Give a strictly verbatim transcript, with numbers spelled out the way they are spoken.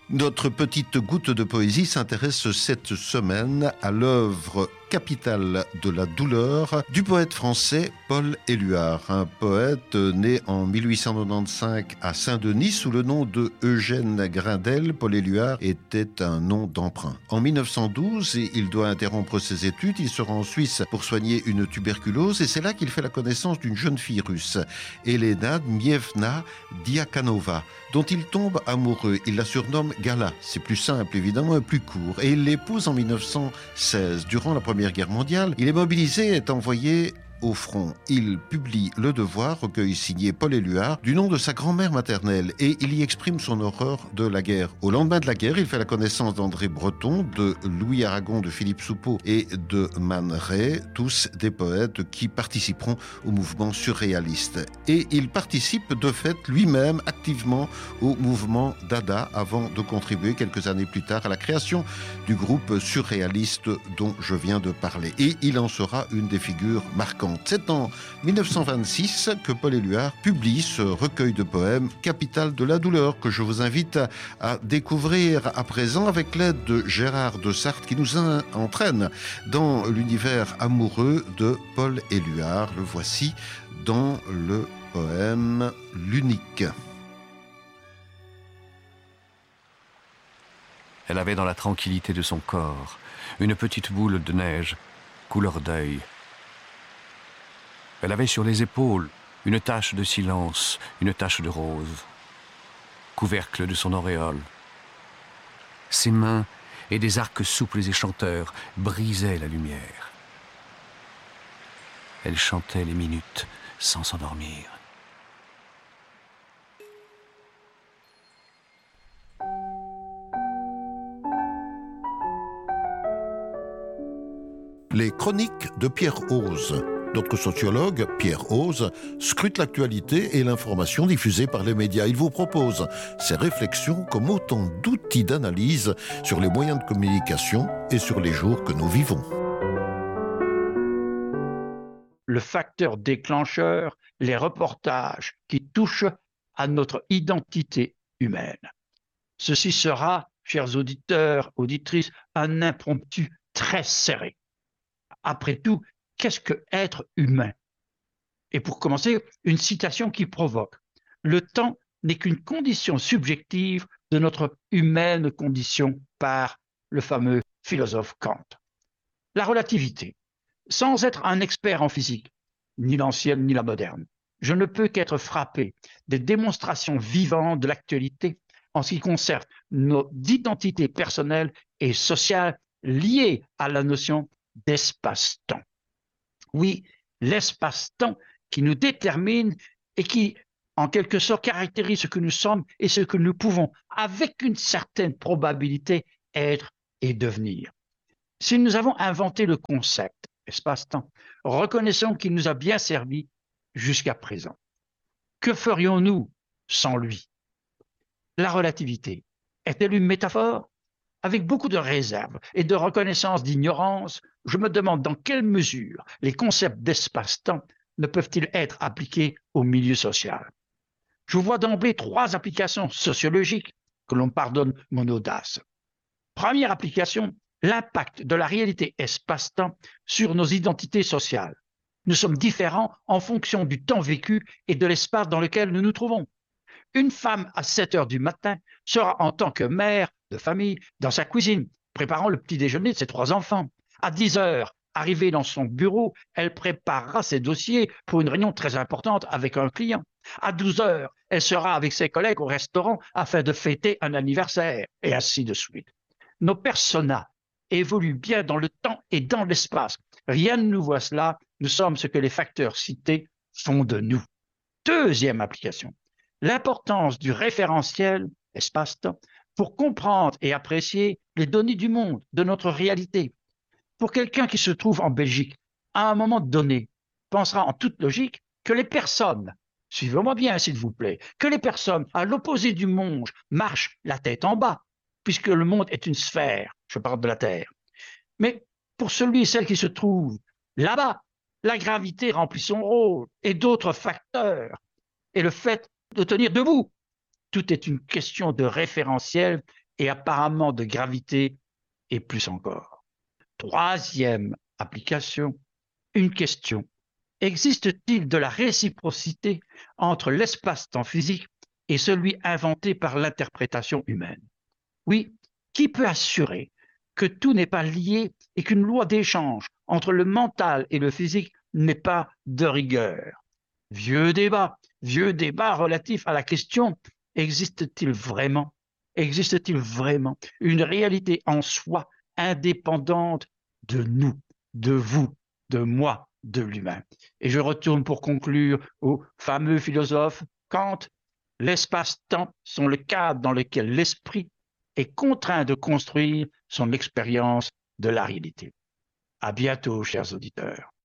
Notre petite goutte de poésie s'intéresse cette semaine à l'œuvre capitale de la douleur du poète français Paul Éluard, un poète né en mille huit cent quatre-vingt-quinze à Saint-Denis sous le nom de Eugène Grindel. Paul Éluard était un nom d'emprunt. En mille neuf cent douze, il doit interrompre ses études, il se rend en Suisse pour soigner une tuberculose et c'est là qu'il fait la connaissance d'une jeune fille russe, Elena Dmievna Diakhanova, dont il tombe amoureux. Il la surnomme Gala, c'est plus simple évidemment et plus court, et il l'épouse en mille neuf cent seize. Durant la Première Guerre mondiale, il est mobilisé et est envoyé au front. Il publie Le Devoir, recueil signé Paul Éluard, du nom de sa grand-mère maternelle, et il y exprime son horreur de la guerre. Au lendemain de la guerre, il fait la connaissance d'André Breton, de Louis Aragon, de Philippe Soupeau et de Man Ray, tous des poètes qui participeront au mouvement surréaliste. Et il participe de fait lui-même activement au mouvement Dada avant de contribuer quelques années plus tard à la création du groupe surréaliste dont je viens de parler. Et il en sera une des figures marquantes. C'est en mille neuf cent vingt-six que Paul Éluard publie ce recueil de poèmes Capitale de la douleur que je vous invite à, à découvrir à présent avec l'aide de Gérard de Sarthe qui nous entraîne dans l'univers amoureux de Paul Éluard. Le voici dans le poème L'Unique. Elle avait dans la tranquillité de son corps une petite boule de neige, couleur deuil. Elle avait sur les épaules une tache de silence, une tache de rose, couvercle de son auréole. Ses mains et des arcs souples et chanteurs brisaient la lumière. Elle chantait les minutes sans s'endormir. Les chroniques de Pierre Hoze. Notre sociologue, Pierre Hoze, scrute l'actualité et l'information diffusée par les médias. Il vous propose ses réflexions comme autant d'outils d'analyse sur les moyens de communication et sur les jours que nous vivons. Le facteur déclencheur, les reportages qui touchent à notre identité humaine. Ceci sera, chers auditeurs, auditrices, un impromptu très serré. Après tout, qu'est-ce que être humain? Et pour commencer, une citation qui provoque. Le temps n'est qu'une condition subjective de notre humaine condition par le fameux philosophe Kant. La relativité. Sans être un expert en physique, ni l'ancienne ni la moderne, je ne peux qu'être frappé des démonstrations vivantes de l'actualité en ce qui concerne nos identités personnelles et sociales liées à la notion d'espace-temps. Oui, l'espace-temps qui nous détermine et qui, en quelque sorte, caractérise ce que nous sommes et ce que nous pouvons, avec une certaine probabilité, être et devenir. Si nous avons inventé le concept espace-temps, reconnaissons qu'il nous a bien servi jusqu'à présent. Que ferions-nous sans lui? La relativité est-elle une métaphore? Avec beaucoup de réserve et de reconnaissance d'ignorance, je me demande dans quelle mesure les concepts d'espace-temps ne peuvent-ils être appliqués au milieu social. Je vois d'emblée trois applications sociologiques que l'on pardonne mon audace. Première application, l'impact de la réalité espace-temps sur nos identités sociales. Nous sommes différents en fonction du temps vécu et de l'espace dans lequel nous nous trouvons. Une femme à sept heures du matin sera en tant que mère de famille dans sa cuisine, préparant le petit déjeuner de ses trois enfants. À dix heures, arrivée dans son bureau, elle préparera ses dossiers pour une réunion très importante avec un client. À douze heures, elle sera avec ses collègues au restaurant afin de fêter un anniversaire, et ainsi de suite. Nos personas évoluent bien dans le temps et dans l'espace. Rien ne nous voit cela, nous sommes ce que les facteurs cités font de nous. Deuxième application. L'importance du référentiel, espace-temps, pour comprendre et apprécier les données du monde, de notre réalité. Pour quelqu'un qui se trouve en Belgique, à un moment donné, pensera en toute logique que les personnes, suivez-moi bien s'il vous plaît, que les personnes à l'opposé du monde marchent la tête en bas, puisque le monde est une sphère, je parle de la Terre. Mais pour celui et celle qui se trouve là-bas, la gravité remplit son rôle et d'autres facteurs, et le fait de tenir debout. Tout est une question de référentiel et apparemment de gravité, et plus encore. Troisième application, une question. Existe-t-il de la réciprocité entre l'espace-temps physique et celui inventé par l'interprétation humaine? Oui, qui peut assurer que tout n'est pas lié et qu'une loi d'échange entre le mental et le physique n'est pas de rigueur? Vieux débat, vieux débat relatif à la question « Existe-t-il vraiment, existe-t-il vraiment une réalité en soi indépendante de nous, de vous, de moi, de l'humain ?» Et je retourne pour conclure au fameux philosophe Kant. L'espace-temps sont le cadre dans lequel l'esprit est contraint de construire son expérience de la réalité. À bientôt, chers auditeurs.